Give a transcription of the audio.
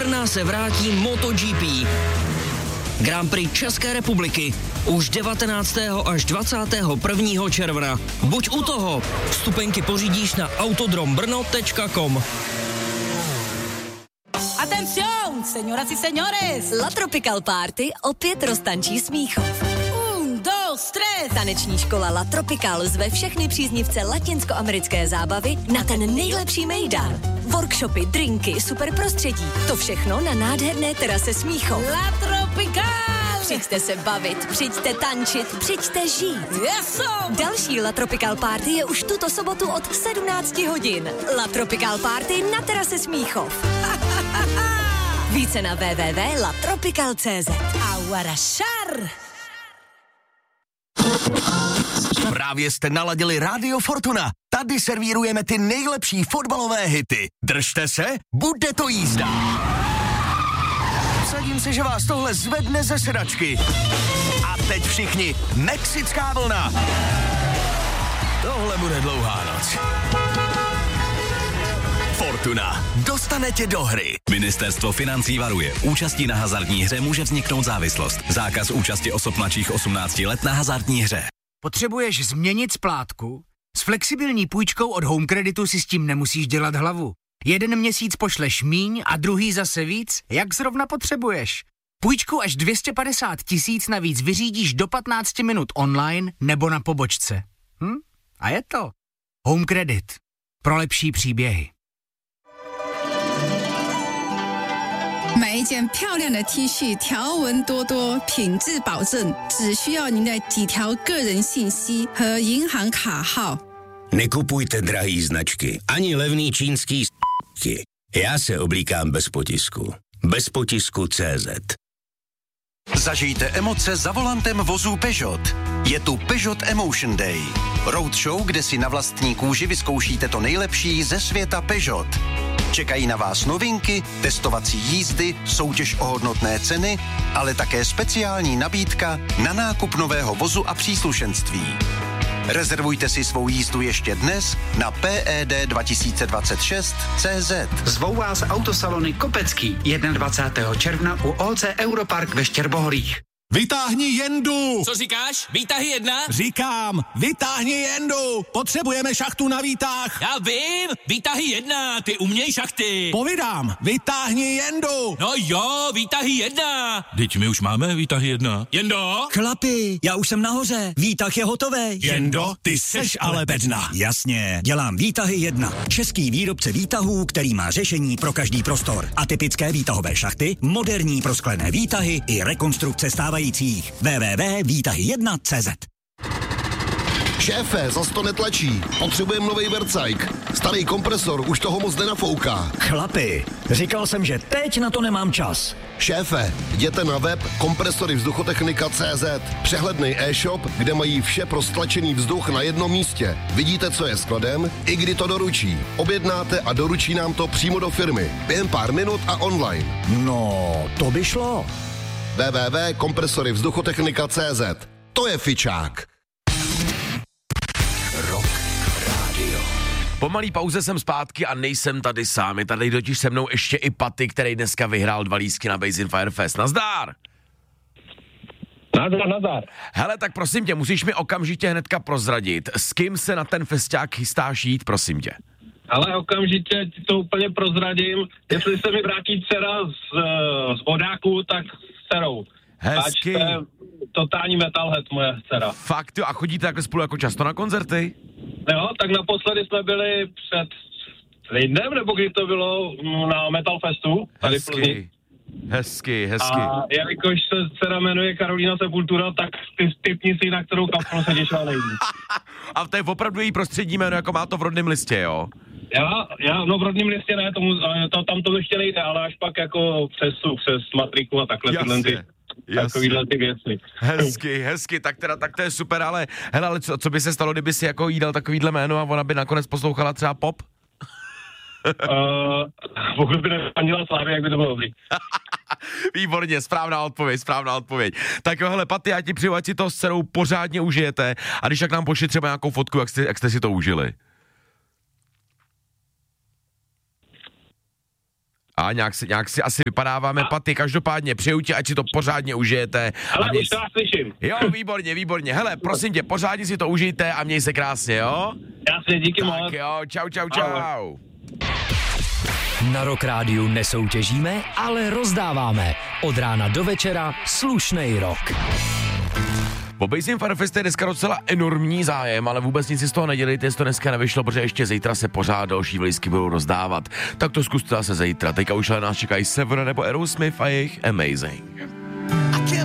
Brna se vrátí MotoGP. Grand Prix České republiky už 19. až 21. června. Buď u toho. Vstupenky pořídíš na autodrombrno.com. Atención, señoras y señores. La Tropical Party opět roztančí Smíchov. 1, 2, 3. Taneční škola La Tropical zve všechny příznivce latinskoamerické zábavy na ten nejlepší mejdan. Workshopy, drinky, super prostředí. To všechno na nádherné terase Smíchov. La Tropical. Přijďte se bavit, přijďte tančit, přijďte žít. Yeso. Další La Tropical Party je už tuto sobotu od 17 hodin. La Tropical Party na terase Smíchov. Více na www.latropical.cz. Aguarašar. Právě jste naladili Rádio Fortuna. Tady servírujeme ty nejlepší fotbalové hity. Držte se, bude to jízda. Vsadím se, že vás tohle zvedne ze sedačky. A teď všichni, mexická vlna. Tohle bude dlouhá noc. Fortuna. Dostane tě do hry. Ministerstvo financí varuje. Účastí na hazardní hře může vzniknout závislost. Zákaz účasti osob mladších 18 let na hazardní hře. Potřebuješ změnit splátku? S flexibilní půjčkou od Home Creditu si s tím nemusíš dělat hlavu. Jeden měsíc pošleš míň a druhý zase víc, jak zrovna potřebuješ. Půjčku až 250 000 navíc vyřídíš do 15 minut online nebo na pobočce. A je to. Home Credit. Pro lepší příběhy. 买一件漂亮的 T 恤，条纹多多，品质保证，只需要您的几条个人信息和银行卡号。 Nekupujte drahý značky, ani levný čínský s***ky. Já se oblíkám bez potisku. Bez potisku CZ. Zažijte emoce za volantem vozů Peugeot. Je tu Peugeot Emotion Day. Roadshow, kde si na vlastní kůži vyzkoušíte to nejlepší ze světa Peugeot. Čekají na vás novinky, testovací jízdy, soutěž o hodnotné ceny, ale také speciální nabídka na nákup nového vozu a příslušenství. Rezervujte si svou jízdu ještě dnes na PED2026.cz. Zvou vás autosalony Kopecký 21. června u OC Europark ve Štěrbohorích. Vytáhni jendu! Co říkáš? Výtahy 1? Říkám, vytáhni jendu! Potřebujeme šachtu na výtah! Já vím! Výtahy 1, ty uměj šachty! Povídám, vytáhni jendu! No jo, výtahy 1! Teď my už máme výtahy 1. Jendo? Chlapi, já už jsem nahoře, výtah je hotový. Jendo, ty seš ale bedna. Jasně, dělám výtahy 1. Český výrobce výtahů, který má řešení pro každý prostor. Atypické výtahové šachty, moderní prosklené výtahy i rekonstrukce stávajících. www.výtahy1.cz. Šéfe, zas to netlačí. Potřebujeme novej vercajk. Starý kompresor už toho moc nenafouká. Chlapi, říkal jsem, že teď na to nemám čas. Šéfe, jděte na web kompresorivzduchotechnika.cz. Přehlednej e-shop, kde mají vše pro stlačený vzduch na jednom místě. Vidíte, co je skladem, i kdy to doručí. Objednáte a doručí nám to přímo do firmy. Během pár minut a online. No, to by šlo. www.kompresorivzduchotechnika.cz. To je fičák. Rock Radio. Po malý pauze jsem zpátky a nejsem tady sám. Je tady totiž se mnou ještě i Paty, který dneska vyhrál 2 lístky na Basin Firefest. Nazdar! Nazdar. Hele, tak prosím tě, musíš mi okamžitě hnedka prozradit, s kým se na ten festiák chystáš jít, prosím tě. Ale okamžitě ti to úplně prozradím. Jestli se mi vrátí dcera z vodáku, tak s dcerou. Hezky. Totální metalhead moje dcera. Fakt jo, a chodíte takhle spolu jako často na koncerty? Jo, tak naposledy jsme byli před týdnem, nebo kdy to bylo na Metal Festu. Tady Hezky. A jelikož se dcera jmenuje Karolína Sepultura, tak typni si, na kterou kapelu se těšila nejvíc. A to je opravdu její prostřední jméno, jako má to v rodném listě, jo? No v rodném listě ne, tam to ještě nejde, ale až pak jako přes matriku a takhle tyhle ty. Takovýhle ty věci. Hezky, tak to je super, ale hele, ale co by se stalo, kdyby si jako jí dal takovýhle jméno a ona by nakonec poslouchala třeba pop? Pokud by nefanila Slávy, jak by to bylo dobrý. Výborně, správná odpověď. Tak jo, hele, Paty, já ti přeju, ať si to s dcerou pořádně užijete a když tak nám pošli třeba nějakou fotku, jak jste si to užili. A nějak si asi vypadáváme paty, každopádně přeju ti, ať si to pořádně užijete. Ale už to slyším. Jo, výborně. Hele, prosím tě, pořádně si to užijte a měj se krásně, jo? Jasně, díky moc. Tak jo, čau. Na Rock Rádiu nesoutěžíme, ale rozdáváme. Od rána do večera slušnej rock. Po Basing Firefest je dneska docela enormní zájem, ale vůbec nic si z toho nedělejte, jestli to dneska nevyšlo, protože ještě zítra se pořád další vlisky budou rozdávat. Tak to zkuste zase zítra. Teďka už nás čekají Sever nebo Aerosmith a jejich Amazing.